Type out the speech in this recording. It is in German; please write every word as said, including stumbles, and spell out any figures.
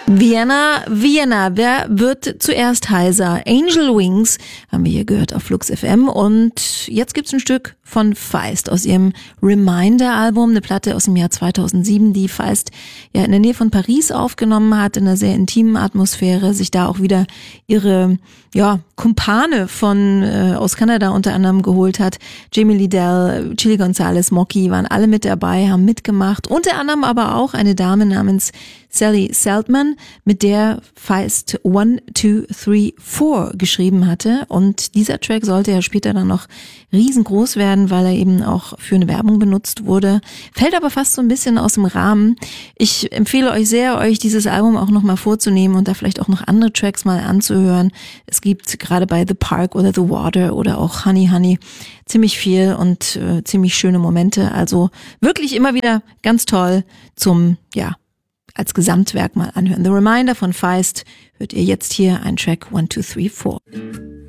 Vienna, Vienna, wer wird zuerst heiser? Angel Wings haben wir hier gehört auf Flux F M und jetzt gibt's ein Stück von Feist aus ihrem Reminder-Album, eine Platte aus dem Jahr zweitausendsieben, die Feist ja in der Nähe von Paris aufgenommen hat, in einer sehr intimen Atmosphäre, sich da auch wieder ihre ja Kumpane von äh, aus Kanada unter anderem geholt hat. Jamie Liddell, Chili Gonzalez, Mocky waren alle mit dabei, haben mitgemacht, unter anderem aber auch eine Dame namens Sally Seltman, mit der Feist one, two, three, four geschrieben hatte und dieser Track sollte ja später dann noch riesengroß werden, weil er eben auch für eine Werbung benutzt wurde, fällt aber fast so ein bisschen aus dem Rahmen. Ich empfehle euch sehr, euch dieses Album auch nochmal vorzunehmen und da vielleicht auch noch andere Tracks mal anzuhören. Es gibt gerade bei The Park oder The Water oder auch Honey Honey ziemlich viel und äh, ziemlich schöne Momente, also wirklich immer wieder ganz toll zum, ja, als Gesamtwerk mal anhören. The Reminder von Feist hört ihr jetzt hier, ein Track one, two, three, four.